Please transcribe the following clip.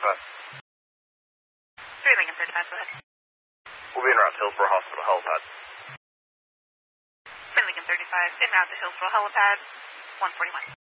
3 Lincoln 35, go ahead. We'll be en route to Hillsborough Hospital helipad. 3 Lincoln 35, en route to Hillsborough helipad, 141.